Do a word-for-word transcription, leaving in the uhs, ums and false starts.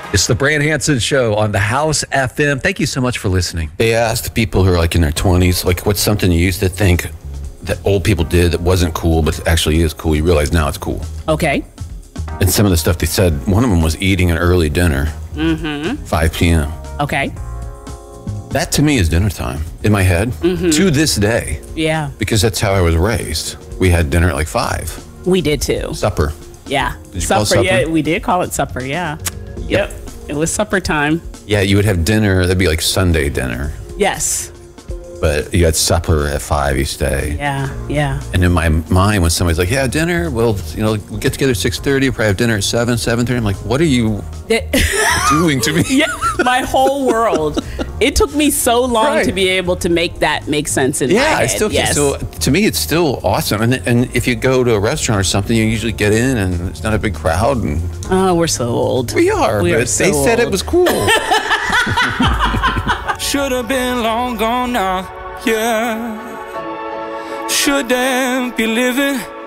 It's the Brand Hanson Show on the House F M. Thank you so much for listening. They asked people who are like in their twenties, like, what's something you used to think that old people did that wasn't cool, but actually is cool? You realize now it's cool. Okay. And some of the stuff they said, one of them was eating an early dinner, Mm-hmm. five p m Okay. That to me is dinner time in my head, Mm-hmm. to this day, Yeah. because that's how I was raised. We had dinner at like five. We did too. Supper. Yeah. Did you supper, call it supper? Yeah, we did call it supper, yeah. Yep. It was supper time. Yeah, you would have dinner, that'd be like Sunday dinner. Yes. But you had supper at five each day. Yeah, yeah. And in my mind, when somebody's like, yeah, dinner, well, you know, we'll get together at six thirty, we'll probably have dinner at seven, seven thirty. I'm like, what are you doing to me? Yeah, my whole world. It took me so long Right. to be able to make that make sense in my Yeah, head. I still, yes. so to me, it's still awesome. And, and if you go to a restaurant or something, you usually get in and it's not a big crowd. And Oh, we're so old. we are, We but are so they said it old. was cool. Should have been long gone now, yeah. Shouldn't be living